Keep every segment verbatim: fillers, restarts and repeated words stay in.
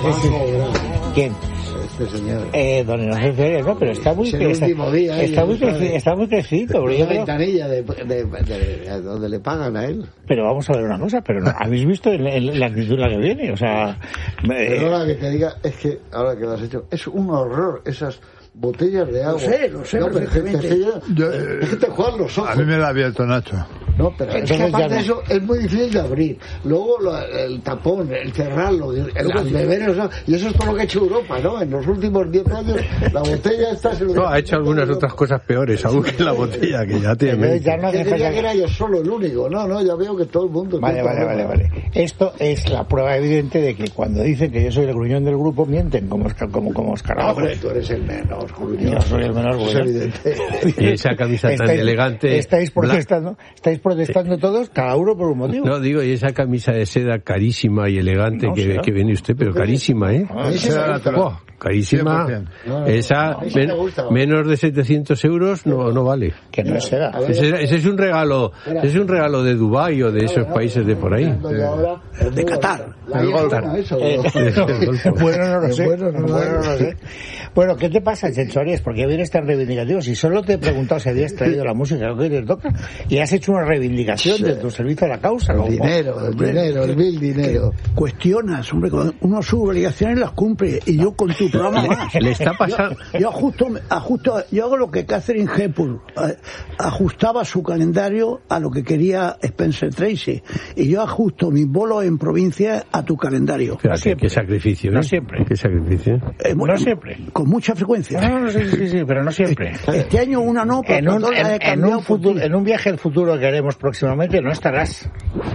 sí, sí. ¿Quién? Este señor. Eh, don Inocencio Arias, no, pero está muy, el está, día, está, eh, muy creci, está muy crecido. Una creo, ventanilla de, de, de, de donde le pagan a él. pero vamos a ver una cosa, pero no, ¿habéis visto el, el, la actitud en la que viene? O sea... Pero Eh, ahora que te diga, es que, ahora que lo has hecho, es un horror esas botellas de agua. Lo sé, lo sé no, pero es que, es que ya- Yo, eh, es que te juegan los ojos. A mí me lo ha abierto Nacho. No, pero es que Entonces aparte ya no. de eso es muy difícil de abrir. Luego lo- el tapón, el cerrarlo, el, el beber, o sea, y eso es todo lo que ha hecho Europa, ¿no? En los últimos diez años la botella esta se lo... No, ha hecho algunas otras cosas peores aún que la botella, que ya tiene entonces ya mérito. no hace Yo creía falta- que era yo solo el único. No, no, ya veo que todo el mundo... Vale, todo el vale, vale, mundo- vale. Esto es la prueba evidente de que cuando dicen que yo soy el gruñón del grupo, mienten como, Oscar- como, como Oscar No, Abajo. hombre, tú eres el menos, gruñón. Yo soy el menor Es gruñón. evidente. Y esa camisa tan Estáis- elegante. Estáis protestando, estáis protestando todos, cada uno por un motivo. No, digo, y esa camisa de seda carísima y elegante No, que, será. que viene usted, pero carísima, ¿eh? Ah, sí, Será sí, natural. Buah, carísima. cien por ciento. No, no, Esa, a mí sí men- me gusta. menos de setecientos euros no, no vale. que no es seda. A ver, Ese, ese es un regalo, ese es un regalo de Dubái o de esos países de por ahí. De Qatar. La El vieja, Qatar. bueno, eso, Eh, ¿no? bueno, no lo sé. Bueno, no lo Bueno, no lo sé. Bueno, ¿qué te pasa, Chencho Arias? ¿Por qué vienes tan reivindicativo? Si solo te he preguntado si habías traído la música que hoy te toca y has hecho una reivindicación de tu servicio a la causa. El ¿no? dinero, el dinero, el vil dinero. Cuestionas, hombre, cuando uno sus obligaciones las cumple y yo con tu programa más. Le está pasando. Yo, yo ajusto, ajusto, yo hago lo que Catherine Hepburn eh, ajustaba su calendario a lo que quería Spencer Tracy y yo ajusto mis bolos en provincia a tu calendario. Fíjate, siempre. qué sacrificio, ¿eh? No siempre. Qué sacrificio. Eh, No siempre. Con mucha frecuencia. No, no, sí, sí, sí, pero no siempre. Este año una no, porque En un, todas las he en, en cambiado un por futuro, ti. en un viaje al futuro que haremos próximamente no estarás.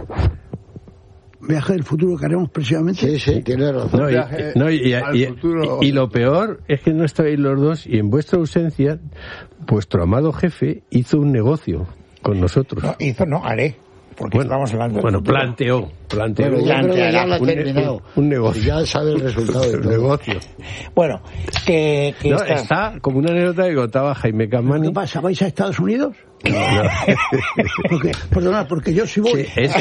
Viaje del futuro que haremos precisamente. Sí, sí, tienes razón. No, y, viaje no, y- y- al y- futuro. y lo peor es que no estabais los dos y en vuestra ausencia vuestro amado jefe hizo un negocio con nosotros. No, hizo, no, haré. Porque Bueno, estamos hablando del bueno, futuro. planteó, planteó Pero yo creo que ya lo ha un, terminado. un- un negocio. Ya sabe el resultado de Un todo. negocio. Bueno, que, que No, está- está como una anécdota que contaba Jaime ¿Qué Camani. pasa? ¿Vais a Estados Unidos? No, no. Porque, perdona, porque yo sí voy. Sí, eso-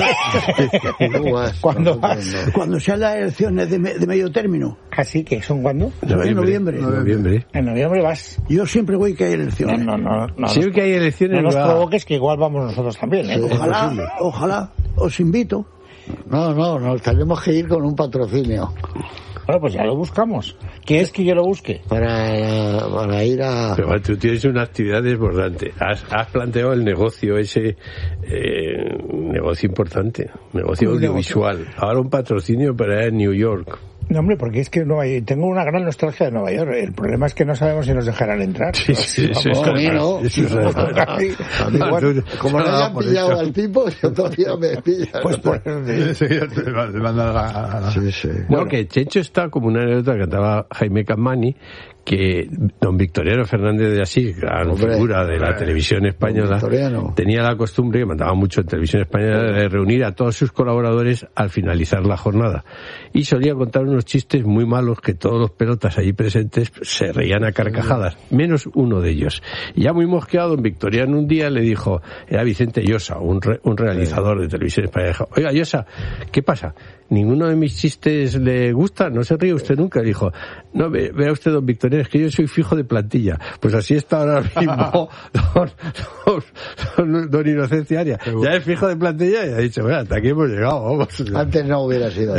No vas, ¿Cuándo no, vas? no. Cuando sean las elecciones de, me- de medio término. Así que son cuando En noviembre. noviembre. en noviembre vas. Yo siempre voy que hay No, elecciones. no, no, no, Siempre que hay elecciones no nos va- provoques que igual vamos nosotros también, ¿eh? Ojalá, ojalá, os invito. No, no, nos tenemos que ir con un patrocinio Bueno, pues ya lo buscamos. ¿Qué es que yo lo busque? para, para ir a... Pero bueno, tú tienes una actividad desbordante. Has, has planteado el negocio ese, eh, un negocio importante, un negocio Un audiovisual. Ahora un patrocinio para ir a New York. No, hombre, porque es que Nueva York, tengo una gran nostalgia de Nueva York. El problema es que no sabemos si nos dejarán entrar. Sí, sí, sí, No, a mí no. Eso es verdad. A mí, bueno, como no hayan por pillado hecho. al tipo, yo todavía me pillan. Pues por eso te digo. Enseguida te va- te mandan a la- a la- Sí, sí. No, que Checho está como una anécdota que cantaba Jaime Camani, que don Victoriano Fernández de Asís, gran Hombre, figura de la hombre, televisión española, don Victoriano. tenía la costumbre, que mandaba mucho en televisión española, de reunir a todos sus colaboradores al finalizar la jornada. Y solía contar unos chistes muy malos que todos los pelotas allí presentes se reían a carcajadas, menos uno de ellos. Y ya muy mosqueado, don Victoriano un día le dijo, era Vicente Llosa, un, re- un realizador de televisión española, dijo, oiga Llosa, ¿qué pasa? ¿Ninguno de mis chistes le gusta? ¿No se ríe usted nunca? Le dijo, no, ve- vea usted, don Victoriano, es que yo soy fijo de plantilla. Pues así está ahora mismo don, don, don, don Inocencio Arias. Ya es fijo de plantilla y ha dicho, bueno, hasta aquí hemos llegado, vamos. Antes no hubiera sido.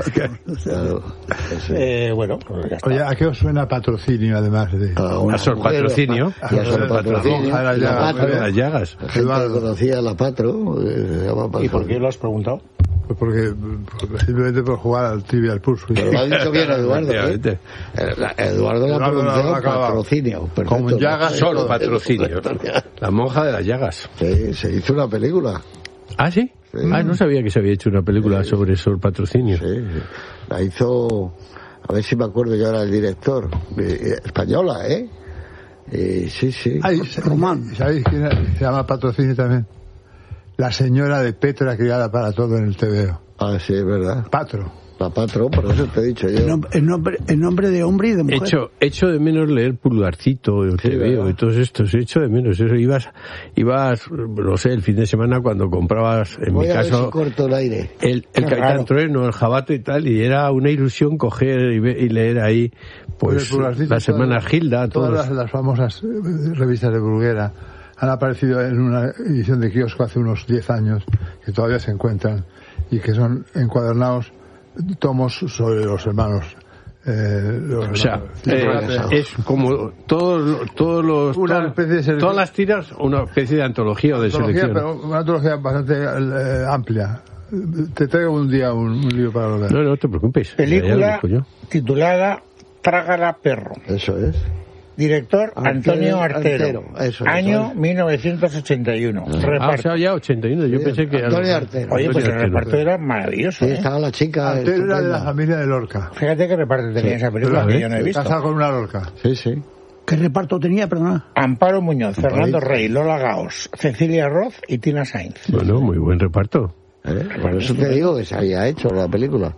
Claro. Eso. Eh, bueno, pues ya está. Oye, ¿a qué os suena patrocinio además de...? A una A Sor mujer, Patrocinio. Y a Sor Patrocinio. Ojalá y ya- la Patro. Las llagas. La gente Eduardo. conocía a la Patro. eh, se llama ¿Y Patro. por qué lo has preguntado? Pues porque pues, simplemente por jugar al Trivial Pursuit. Pero lo ha dicho bien Eduardo, ¿eh? Efectivamente. Eh, la- Eduardo lo ha Eduardo lo ha pronunciado acabado. patrocinio. Perfecto. Como en llagas, Solo patrocinio. La monja de las llagas. Sí, se hizo una película. ¿Ah, sí? Sí. Ah, no sabía que se había hecho una película sobre Sor Patrocinio. Sí, la hizo, a ver si me acuerdo yo ahora el director, eh, española, ¿eh? Eh, sí, sí. Ay, Román. ¿Sabéis quién era? Se llama patrocinio también? La señora de Petra criada para todo en el T V O. Ah, sí, es verdad. Patro. La Patro, por eso te he dicho yo. En nombre, en nombre, en nombre de hombre y de mujer. Echo, echo de menos leer Pulgarcito, el Sí, T V O ¿verdad? y todos estos, echo de menos eso. Ibas, ibas, no sé, el fin de semana cuando comprabas, en Voy mi a ver si caso, corto el aire. el, el Qué Capitán raro. Trueno, el Jabato y tal, y era una ilusión coger y, ve- y leer ahí, pues, El Pulgarcito, la semana todas- Gilda, Todas todos. las, las famosas eh, revistas de Bruguera han aparecido en una edición de kiosco hace unos diez años, que todavía se encuentran, y que son encuadernados tomos sobre los hermanos. Eh, los O sea, hermanos. eh, es como todos, los- todos los, Una todas- especie de selección. todas las tiras, una especie de antología o de Antología, selección. pero una antología bastante eh, amplia. Te traigo un día un, un libro para lo ver. No, no te preocupes. ya lo Película busco yo. titulada Trágala perro. Eso es. Director Antonio Artero, Artero. eso es, Año eso es. mil novecientos ochenta y uno. Ah, o Reparto. sea, ya ochenta y uno. Yo Sí, pensé que... Antonio Artero. Oye, pues el Antonio reparto Artero. era maravilloso. Sí, ¿eh? estaba la chica. Artero era de la estupenda. familia de Lorca. Fíjate qué reparto tenía esa película pero, que ¿eh? yo no he visto. Casado con una Lorca. Sí, sí. ¿Qué reparto tenía, perdona? Amparo Muñoz, Fernando Amparito. Rey, Lola Gaos, Cecilia Roth y Tina Sainz. Bueno, muy buen reparto. ¿Eh? Por eso te digo que se había hecho la película.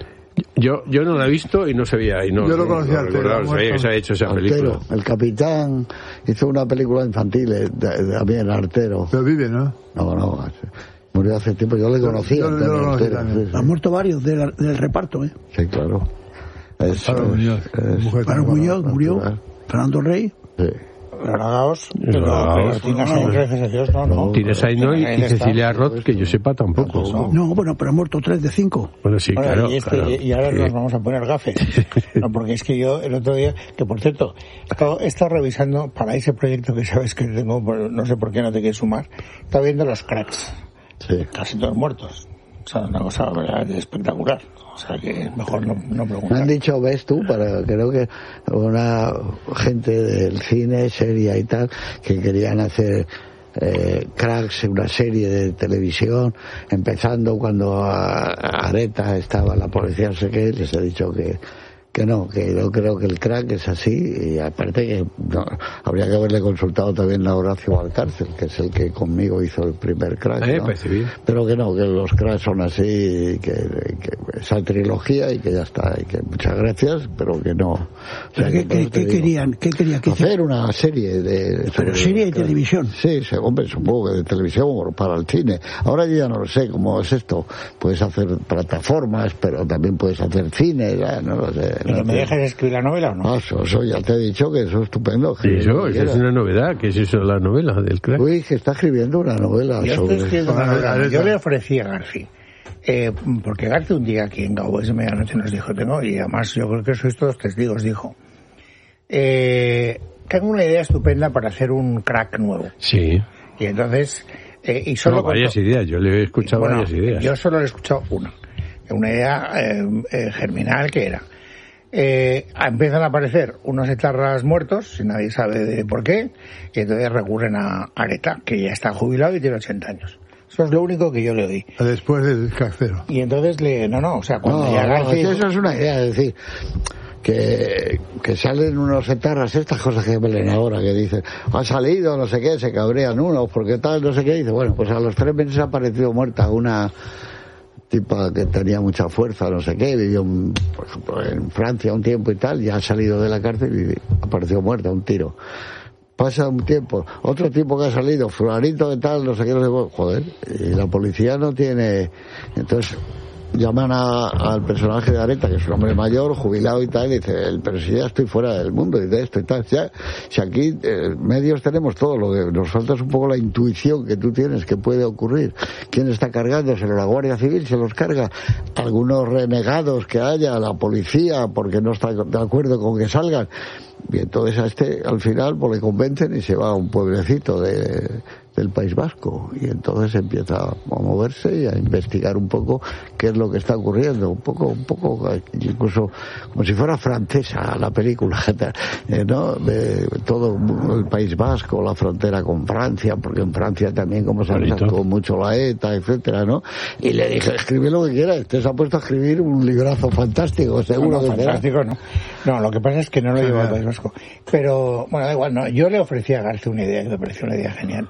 Yo yo no la he visto y no sabía. Y no, Yo lo conocía, no Artero, recordaba, sabía muerto. que se había hecho esa película. Artero, el capitán, hizo una película infantil, eh, de- también Artero. Pero vive, ¿no? No, no, murió hace tiempo, yo le conocía. yo- yo lo Antonio conocí Artero, también. sí, Han sí. muerto varios del, del reparto, ¿eh? Sí, claro. Eso Pablo es, Muñoz, es- mujer Pablo tan Muñoz guapa. murió, natural. Fernando Rey. Sí. Lola Gaos, pero, Lola pero Gaos, Tina no, Sainz, no. gracias a Dios, no, no. Tina Sainz no, y, Tina y Sainz está. Cecilia Roth, que yo sepa tampoco. Tampoco. No, bueno, pero han muerto tres de cinco. Bueno, sí, Bueno, claro. y, este- claro. y ahora Sí. nos vamos a poner gafes. No, porque es que yo el otro día, que por cierto, he estado, he estado revisando para ese proyecto que sabes que tengo, pero no sé por qué no te quieres sumar, he estado viendo los cracks, Sí. casi todos muertos. O sea, una cosa verdaderamente espectacular. O sea, que es mejor no, no Me preguntar. han dicho, ves tú, para creo que una gente del cine seria y tal, que querían hacer eh, Cracks, una serie de televisión, empezando cuando a- a Areta estaba en la policía, no sé qué, les he dicho que que no, que yo creo que el crack es así, y aparte que no, habría que haberle consultado también a Horacio Valcárcel, que es el que conmigo hizo el primer crack, Eh, ¿no? parece bien. Pero que no, que los cracks son así, y que, que esa trilogía y que ya está, y que muchas gracias, pero que no. O sea, ¿Qué, que por qué- eso te qué digo, querían? ¿Qué querían que hiciera? hacer una serie de... Pero serie de televisión. Sí, sí, hombre, supongo que de televisión o para el cine. Ahora yo ya no lo sé cómo es esto. Puedes hacer plataformas, pero también puedes hacer cine, ya, no lo sé. ¿Pero no me sé. dejas escribir la novela o no? Ah, eso, eso ya te he dicho que eso es estupendo. Sí, escribir lo eso, que esa es quieras. una novedad. ¿Qué es eso, la novela del crack? Uy, que está escribiendo una novela Yo estoy sobre... escribiendo una sobre novela. Areta. Yo le ofrecí a García, eh, porque García un día aquí en Gaués de Medianoche nos dijo, tengo, y además yo creo que sois todos testigos, dijo, eh, tengo una idea estupenda para hacer un crack nuevo. Sí. Y entonces, eh, y solo No, varias contó- ideas. Yo le he escuchado Bueno, varias ideas. yo solo le he escuchado una. Una idea eh, eh, germinal que era. Eh, empiezan a aparecer unos etarras muertos, y nadie sabe de por qué, y entonces recurren a Areta, que ya está jubilado y tiene ochenta años. Eso es lo único que yo le oí. Después del crackcero. Y entonces le, no, no, o sea, cuando No, ya no, García... es que eso es una idea, es decir, que, que salen unos etarras, estas cosas que ven ahora, que dicen, ha salido, no sé qué, se cabrean unos, porque tal, no sé qué, dice, bueno, pues a los tres meses ha aparecido muerta una tipa que tenía mucha fuerza, no sé qué, vivió, en, por ejemplo, en Francia un tiempo y tal, ya ha salido de la cárcel y apareció muerta, un tiro. Pasa un tiempo, otro tipo que ha salido, fulanito de tal, no sé qué, no sé qué, joder, y la policía no tiene, entonces llaman a- al personaje de Areta, que es un hombre mayor, jubilado y tal, y dice, el, pero si ya estoy fuera del mundo y de esto y tal, ya, si aquí eh, medios tenemos todo, lo que nos falta es un poco la intuición que tú tienes que puede ocurrir. ¿Quién está cargándoselo? La Guardia Civil se los carga, algunos renegados que haya, la policía, porque no está de acuerdo con que salgan. Y entonces a este, al final, pues le convencen y se va a un pueblecito de, del País Vasco. Y entonces empieza a moverse y a investigar un poco qué es lo que está ocurriendo. Un poco, un poco, incluso como si fuera francesa la película, eh, ¿no? De todo el País Vasco, la frontera con Francia, porque en Francia también, como sabes, Bonito. actuó mucho la ETA, etcétera, ¿no? Y le dije, escribe lo que quieras. Este se ha puesto a escribir un librazo fantástico, seguro No, no, que será. fantástico, no. No, lo que pasa es que no lo llevo al País Vasco. Pero, bueno, da igual, no. Yo le ofrecí a García una idea que me pareció una idea genial.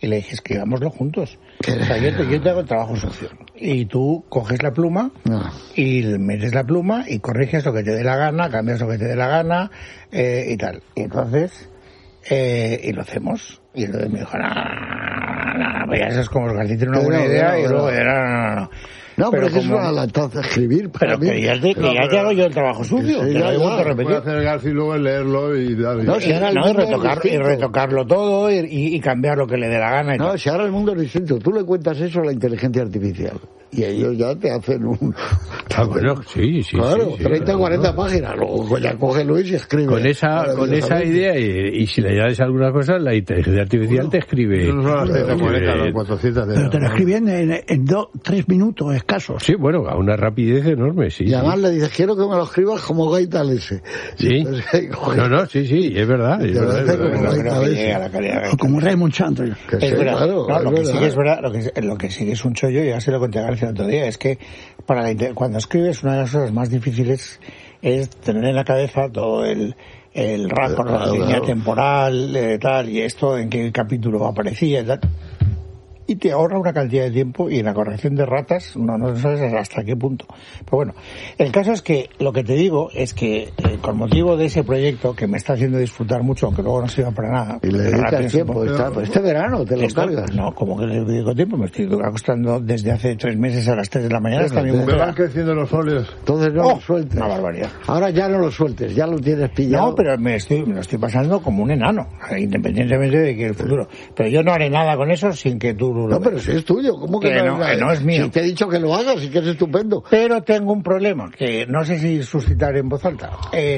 Y le dije, escribámoslo juntos. O sea, yo te, yo te hago el trabajo sucio. Y tú coges la pluma No. y metes la pluma y corriges lo que te dé la gana, cambias lo que te dé la gana eh, y tal. Y entonces, eh, y lo hacemos. Y entonces me dijo, no, no, no, eso es como los que tienen una buena idea y luego, no, no, no. No, pero, pero es como, una lataza escribir para pero mí. que ya te, que ya te hago yo el trabajo sucio. Sí, te ya, lo ya, a repetir. Puede hacer García y luego leerlo y darle. No, si ahora el no, y, mundo retocar, es y distinto. retocarlo todo y, y, y cambiar lo que le dé la gana. Y no, tal. si ahora el mundo es distinto. Tú le cuentas eso a la inteligencia artificial. Y ellos ya te hacen un... Ah, bueno, sí, sí. Claro, sí, sí, treinta, claro, cuarenta ¿no? páginas. Luego ya coge Luis y escribe. Con esa, con esa idea y, y si le añades alguna cosa, la inteligencia artificial bueno, te escribe. No son las treinta, cuarenta, las cuatrocientos. Pero te lo escriben en, en dos, tres minutos escasos. Sí, bueno, a una rapidez enorme, sí. Y además sí. le dices, quiero que me lo escribas como Gaita ese. Sí. Entonces, no, no, sí, sí, es verdad. Es verdad, es verdad, es verdad. O como Raymond Chandler. Es sí, verdad. Claro, no, es lo que verdad. sí que es verdad, lo que, lo que sí que es un chollo, ya se lo conté a García el otro día, es que para la, cuando escribes una de las cosas más difíciles es tener en la cabeza todo el el rapport, la claro, línea claro. temporal, eh, tal, y esto, en qué capítulo aparecía y tal. Y te ahorra una cantidad de tiempo y en la corrección de ratas no, no sabes hasta qué punto. Pero bueno, el caso es que lo que te digo es que eh, con motivo de ese proyecto que me está haciendo disfrutar mucho, aunque luego no sirva para nada. Y le dedicas rápido, tiempo. Está, pues este verano te lo esto, cargas. No, como que le dedico tiempo, me estoy acostando desde hace tres meses a las tres de la mañana hasta mi Me mujer. van creciendo los folios. Entonces no Oh, lo sueltes. una barbaridad. Ahora ya no lo sueltes, ya lo tienes pillado. No, pero me, estoy, me lo estoy pasando como un enano, independientemente de que el futuro. Pero yo no haré nada con eso sin que tú lo No, pero veas. si es tuyo, ¿cómo que, Que no, no, que no es mío? Si te he dicho que lo hagas y que es estupendo. Pero tengo un problema, que no sé si suscitar en voz alta. Eh,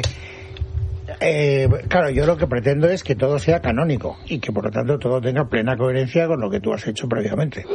eh, claro, yo lo que pretendo es que todo sea canónico y que por lo tanto todo tenga plena coherencia con lo que tú has hecho previamente.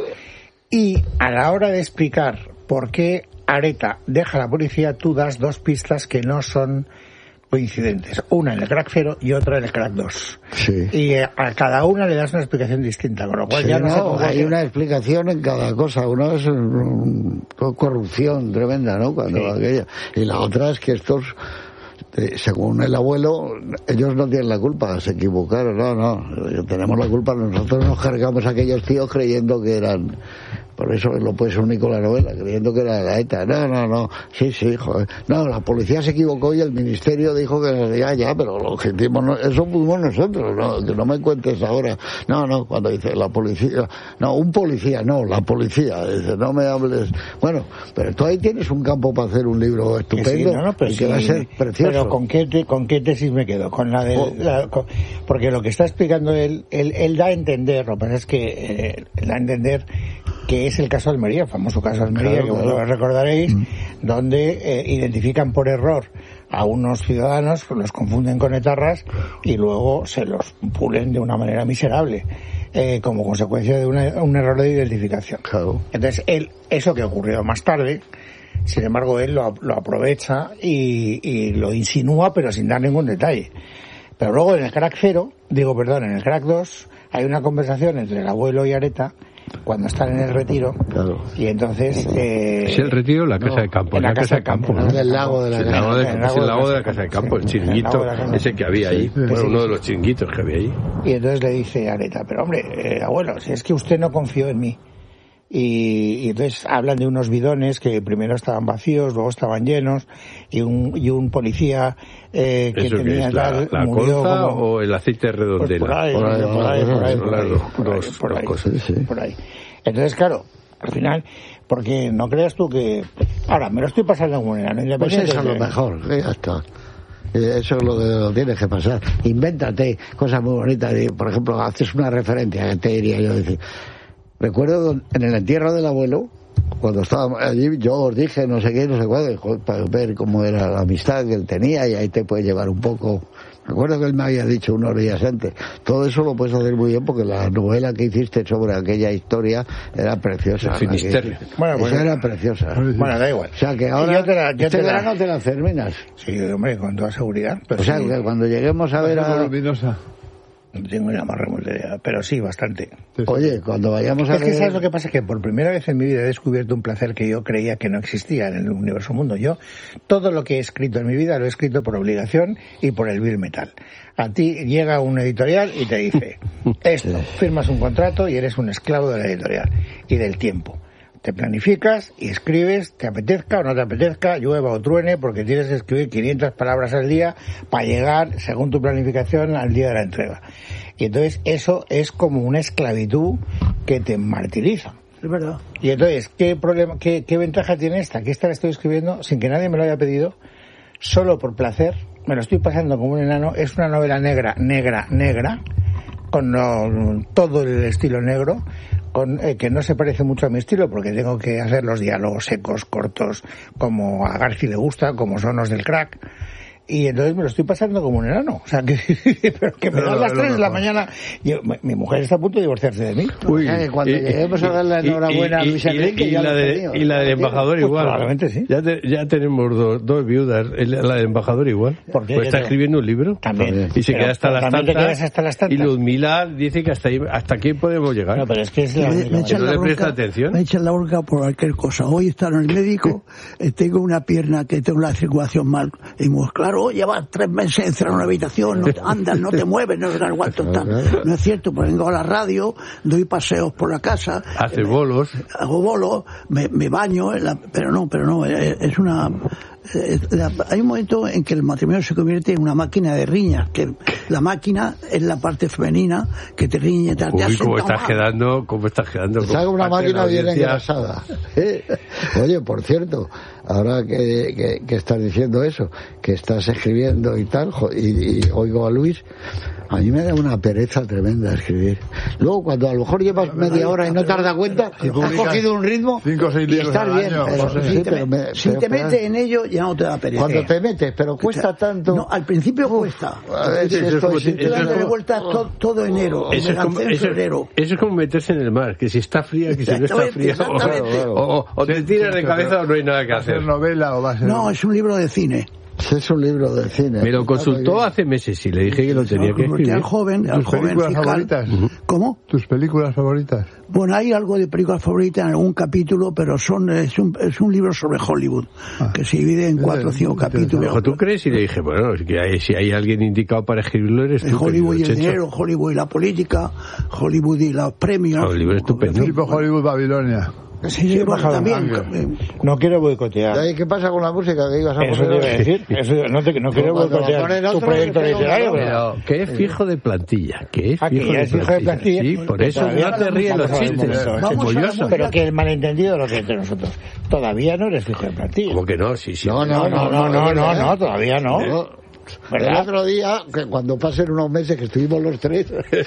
Y a la hora de explicar por qué Areta deja a la policía, tú das dos pistas que no son coincidentes. Una en el crack cero y otra en el crack dos. Sí. Y eh, a cada una le das una explicación distinta, con lo cual Sí, ya no, no, sé cómo hay que- una explicación en cada cosa. Una es um, corrupción tremenda, ¿no? Cuando Sí. aquella. Y la otra es que estos, eh, según el abuelo, ellos no tienen la culpa, se equivocaron. No, no, tenemos la culpa. Nosotros nos cargamos a aquellos tíos creyendo que eran... Por eso lo puedes unir con la novela, creyendo que era la ETA. No, no, no. Sí, sí, joder. No, la policía se equivocó y el ministerio dijo que ya, ya, pero lo objetivo no, eso fuimos nosotros, no, que no me cuentes ahora. No, no, cuando dice la policía, no, un policía, no, la policía. Dice, no me hables. Bueno, pero tú ahí tienes un campo para hacer un libro Que sí, estupendo no, no, pero y que sí, va a ser precioso. Pero ¿con qué, te- ¿con qué tesis me quedo? Con la de... Oh. la- con- porque lo que está explicando él, él, él da a entender, lo que pasa es que eh, da a entender que es el caso de Almería, el famoso caso de Almería, Claro, que claro. vosotros recordaréis, mm. donde eh, identifican por error a unos ciudadanos, los confunden con etarras y luego se los pulen de una manera miserable, eh, como consecuencia de una, un error de identificación. Claro. Entonces, él, eso que ocurrió más tarde, sin embargo, él lo, lo aprovecha y, y lo insinúa, pero sin dar ningún detalle. Pero luego en el crack cero, digo, perdón, en el crack dos, hay una conversación entre el abuelo y Areta cuando están en el retiro. Claro. Y entonces... Eh, ¿Es el retiro o la casa no, de campo? en la La casa de campo, ¿no? ¿no? Es del lago de la Es el casa. lago de, El es lago el de lago la de la casa, casa de sí, campo, el sí, el chiringuito, lago de la casa. ese que había ahí. Bueno, sí, uno sí. de los chiringuitos que había ahí. Y entonces le dice Areta, pero hombre, eh, abuelo, si es que usted no confió en mí. Y, y entonces hablan de unos bidones que primero estaban vacíos, luego estaban llenos, y un, y un policía eh, que ¿Eso que tenía es? ¿La, tal, la murió colza como... o el aceite Pues redondela? por ahí, Por ahí, por ahí, por ahí, por ahí, Son las por ahí, dos- por ahí, dos cosas, sí. por ahí. Entonces, claro, al final, porque no creas tú que... Ahora, me lo estoy pasando como un enano Pues independiente. eso es lo de- mejor, que ya está. Eh, Eso es lo que lo tienes que pasar. Invéntate cosas muy bonitas. Y, por ejemplo, haces una referencia, que te diría yo decir. Recuerdo en el entierro del abuelo, cuando estábamos allí, yo os dije no sé qué, no sé cuál, para ver cómo era la amistad que él tenía y ahí te puede llevar un poco. Recuerdo que él me había dicho unos días antes. Todo eso lo puedes hacer muy bien porque la novela que hiciste sobre aquella historia era preciosa. El Finisterre. Bueno, pues- Esa era preciosa. Bueno, da igual. O sea que Y ahora, yo te la- yo este te la- verano te la terminas. Sí, hombre, con toda seguridad. Pero O sea sí. que cuando lleguemos a ver a... Luminosa. No tengo ni la más remota idea, pero sí, bastante. Oye, cuando vayamos a Es que leer... ¿sabes lo que pasa? Que por primera vez en mi vida he descubierto un placer que yo creía que no existía en el universo mundo. Yo, todo lo que he escrito en mi vida lo he escrito por obligación y por el vil metal. A ti llega un editorial y te dice, esto, firmas un contrato y eres un esclavo de la editorial y del tiempo. Te planificas y escribes, te apetezca o no te apetezca, llueva o truene, porque tienes que escribir quinientas palabras al día para llegar, según tu planificación, al día de la entrega. Y entonces eso es como una esclavitud que te martiriza. Es verdad. Y entonces, ¿qué problema, qué, qué ventaja tiene esta? Que esta la estoy escribiendo sin que nadie me lo haya pedido, solo por placer, me lo estoy pasando como un enano, es una novela negra, negra, negra, con no, todo el estilo negro, con, eh, que no se parece mucho a mi estilo porque tengo que hacer los diálogos secos, cortos, como a Garci le gusta, como son los del crack. Y entonces me lo estoy pasando como un enano. O sea, que, pero que me dan las tres de la mañana. Yo, mi, mi mujer está a punto de divorciarse de mí. Uy, o sea, que cuando y, lleguemos y, a dar la enhorabuena y, a Luis y, Enrique, y, ya la de, tenido, y la del embajador pues igual. Probablemente sí. Ya, te, ya tenemos dos, dos viudas. La del embajador igual. ¿Por qué? Pues está escribiendo un libro. También. Y se pero, queda hasta las, tantas, hasta las tantas. Y Ludmila dice que hasta ahí, hasta aquí podemos llegar. No, pero es que es la me, me no le presta atención. Me echan la bronca por cualquier cosa. Hoy está en el médico, tengo una pierna que tengo la circulación mal. Y pues claro, llevas tres meses encerrado en una habitación, no te andas, no te mueves, no sabes cuánto está. No es cierto, pues vengo a la radio, doy paseos por la casa. Hace bolos. Hago bolos, me, me baño, la, pero no, pero no, es, es una... Es, la, hay un momento en que el matrimonio se convierte en una máquina de riñas, que la máquina es la parte femenina que te riñe, te, Uy, te cómo estás mal. quedando, cómo estás quedando. Te hago una máquina bien engrasada. ¿Eh? Oye, por cierto, ahora que, que, que estás diciendo eso, que estás escribiendo y tal, y, y oigo a Luis, a mí me da una pereza tremenda escribir. Luego, cuando a lo mejor llevas media hora y no te has dado cuenta, has cogido un ritmo cinco o seis y libros estás al bien. año, Pero, José. sí, Si te, pero me- si pero te espera. metes en ello, ya no te da pereza. Cuando te metes, pero cuesta tanto. No, al principio cuesta. A ver si Eso es estoy como- sin- Estoy eso es dándole como- vueltas to- todo enero. Eso me es, como, lancé en eso, febrero. eso es como meterse en el mar, que si está fría, que si no está Exactamente, fría, o, exactamente. o- o- o te tiras de cabeza o no hay nada que ¿Va a ser hacer. novela o va a ser...? No, es un libro de cine. Es un libro de cine. Me lo Está muy consultó bien. hace meses y le dije que lo tenía que Porque escribir. al joven, al ¿Tus joven películas fiscal. favoritas? ¿Cómo? ¿Tus películas favoritas? Bueno, hay algo de películas favoritas en algún capítulo, pero son es un, es un libro sobre Hollywood, Ah. que se divide en cuatro o cinco Interesante. capítulos. Ojo, ¿tú crees? Y le dije, bueno, es que hay- si hay alguien indicado para escribirlo eres En tú. Hollywood y querido el Checho. dinero, Hollywood y la política, Hollywood y los premios. Ah, un libro estupendo. Tipo Hollywood Babilonia. Sí, Sí, he bueno, bajado también. el No quiero boicotear. ¿Y qué pasa con la música que ibas a Eso te poner? iba a decir. Eso, no, te, no quiero Cuando boicotear ponen tu otro, proyecto le pego literario, una pero... Pero que es fijo de plantilla, que es Ah, que fijo, ya de, es fijo de plantilla. plantilla. Sí, por eso Todavía no te ríes los vamos a ver un chistes. momento. Vamos a la Cebollasa. música. Pero que el malentendido lo que entre nosotros. Todavía no eres fijo de plantilla. ¿Cómo que no? Sí, sí. No, No, no, no, no, no, no, todavía no. No. El ¿Verdad? otro día, que cuando pasen unos meses que estuvimos los tres,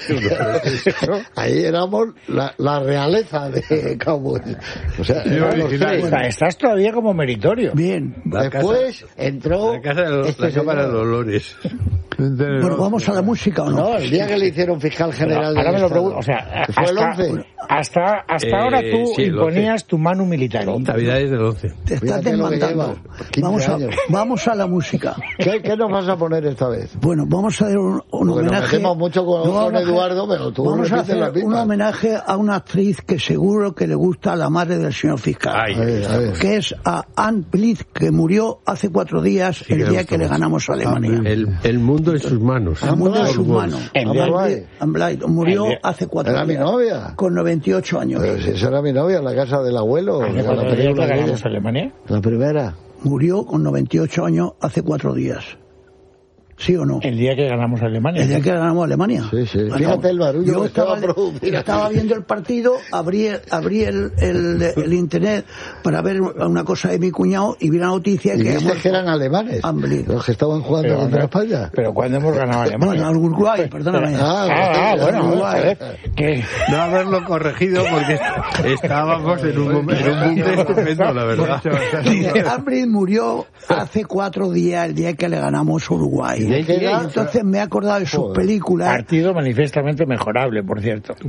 ahí éramos la, la realeza de Cowboys. O sea, Sí, éramos los original. tres. Está- Estás todavía como meritorio. Bien. La Después entró La casa de los, este la cámara de señor. Dolores. Bueno, vamos a la música o no. No, el día que le hicieron fiscal general Ahora del me lo Estado. pregunto, o sea, Que fue el hasta, once. hasta, hasta Eh, ahora tú sí, el imponías tu mano militar. Navidades del once. Te estás Fíjate lo que desmandando. lleva, quince Vamos a, años. vamos a la música. ¿Qué, ¿Qué nos vas a poner esta vez? Bueno, vamos a hacer un, un Porque nos homenaje. metemos mucho con- No, con vamos a- Eduardo, pero tú Vamos a repites las hacer un mismas. homenaje a una actriz que seguro que le gusta a la madre del señor fiscal. Ay, A ver, a ver. Que es a Anne Blitz, que murió hace cuatro días, Sí, que el le día gusta que le mucho. ganamos a Alemania. El, el mundo en sus manos. El mundo en sus Orgullo. manos. El Anne día- Blitz- Anne Blitz murió El día- hace cuatro Era mi días. novia. Con noventa y ocho años. Pero si esa era mi novia en la casa del abuelo. ¿Hace la cuatro días película que aquella. ganamos a Alemania? La primera. Murió con noventa y ocho años hace cuatro días. ¿Sí o no? El día que ganamos a Alemania. El día que ganamos a Alemania. Sí, sí. Fíjate el barullo yo que estaba, estaba produciendo. estaba viendo el partido, abrí, abrí el, el, el internet para ver una cosa de mi cuñado y vi la noticia Y que... viste que eran alemanes. Anne Blitz. Los que estaban jugando Pero, contra no- España. pero ¿cuándo hemos ganado a Bueno, Alemania? al Uruguay, perdóname. Ah, Ah, ah, bueno, Uruguay. joder, que... No haberlo corregido porque estábamos en un, mom- en un bucle estupendo, la verdad. Dice, Anne Blitz murió hace cuatro días, el día que le ganamos a Uruguay. ¿Y ahí queda? Entonces me he acordado de sus Joder. películas. Partido manifiestamente mejorable, por cierto.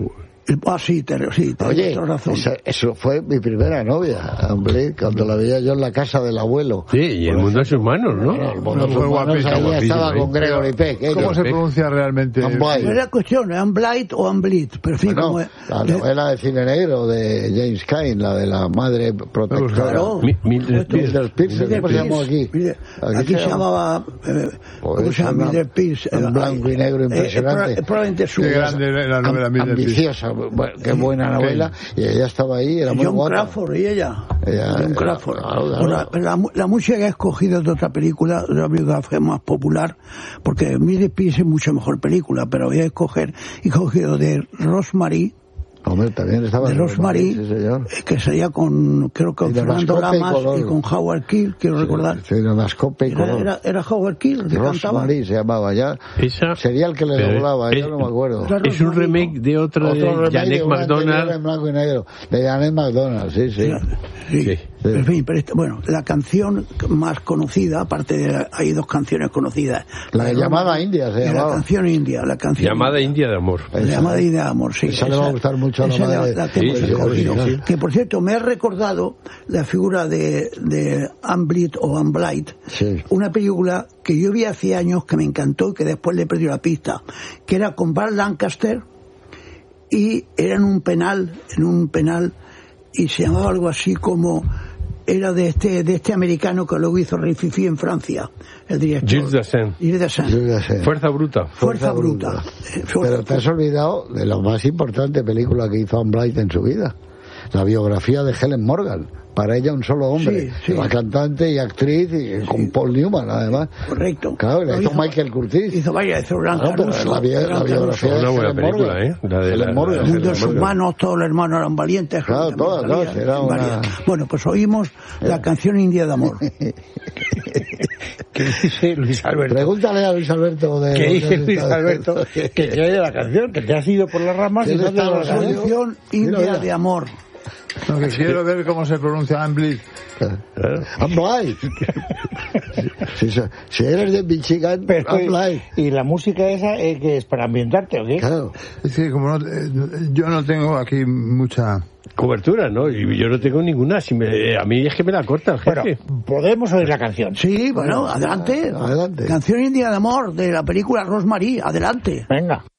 Ah, sí, te, sí, te Oye, razón. Esa, eso fue mi primera novia, hombre, cuando la veía yo en la casa del abuelo. Sí, y el mundo en sus manos, ¿no? Bueno, el mundo en Fue sus manos, guapísimo, ahí estaba guapísimo, con Gregory Peck. ¿Cómo ella. se pronuncia realmente? Unblight. No era cuestión, ¿es Unblight o Unbleed? Pero en fin, Bueno, como es, la novela de cine negro de James Cain, la de la madre protectora. claro, Mi- Mildred Pierce. Mildred Pierce, Mildred ¿cómo se llamó Pierce. aquí? Mildred- Aquí Aquí se se llamaba, eh, ¿cómo Pues se llama? una- Mildred Pierce. en eh, blanco y negro eh, impresionante. eh, probablemente su Qué grande era la novela Am- Mildred Pierce. ambiciosa, bueno, qué buena novela, y ella estaba ahí, era muy John guapa. Crawford y ella. Ella John era- Crawford. claro, claro. Bueno, la, la, la música que he escogido de otra película, de una biografía más popular, porque Mildred Pierce es mucho mejor película, pero voy a escoger, he cogido de Rosemary, Hombre, también estaba de en Rosemary, sí, señor. eh, que sería con, creo que con Fernando Cinemascope y Lamas color. y con Howard Keel, quiero recordar. Cinemascope y Era, color. era, era Howard Keel el que cantaba. Rosemary se llamaba ya. Esa- Sería el que le pero doblaba, es- yo no me acuerdo. Claro. Es un remake de otra Otro de remake Janet de una anterior McDonald. en blanco y negro, de Janet McDonald, sí, sí. Sí. Sí. En fin, pero esta- bueno, la canción más conocida, aparte de la- hay dos canciones conocidas. La de Llamada India se y La llamaba. canción india, la canción Llamada India de Amor. La llamada India de Amor, sí. Esa le va a gustar mucho a la esa madre. la- la que Sí, hemos sí, escogido. sí, sí. Que por cierto, me ha recordado la figura de, de Unbleed o Unblight, Sí. una película que yo vi hace años que me encantó y que después le perdí la pista, que era con Burt Lancaster y era en un penal, en un penal, y se llamaba algo así como, era de este de este americano que luego hizo Rey Fifi en Francia, el director. Gilles Dassin. Gilles Dassin. Yo ya sé. Fuerza bruta. Fuerza bruta. Eh, fuerza- Pero te has olvidado de la más importante película que hizo Unblight en su vida. La biografía de Helen Morgan. Para ella un solo hombre. Sí, sí. La cantante y actriz y con Paul Newman además. Correcto. Claro, la Lo hizo Michael Curtis. Hizo varias, hizo Gran Claro, pero Caruso, la, bi- la Gran biografía Caruso. Una de buena Helen película, Morgan. ¿eh? La de Helen la- Morgan. la de Mundos Helen Morgan. humanos, todos los hermanos eran valientes. Claro, también todas, salía, todas, era varias. una- Bueno, pues oímos la canción India de Amor. ¿Qué dice Luis Alberto? Pregúntale a Luis Alberto de... ¿Qué lo dice has Luis estado- Alberto? Que quiere de la canción, que te has ido por las ramas y ¿Quién no te está lo los has audios? oído. Canción India mira. de Amor. Lo que quiero ver cómo se pronuncia Unblight. Unblight. si, si- si eres de Michigan, Pero, Unblight. ¿y la música esa eh, que es para ambientarte o qué? Claro. Es que como no, eh, yo no tengo aquí mucha... Cobertura, ¿no? Y yo no tengo ninguna. Si me, a mí es que me la corta el Bueno, jefe. podemos oír la canción. Sí, bueno, adelante. adelante. Canción India de Amor de la película Rosemary, adelante. Venga.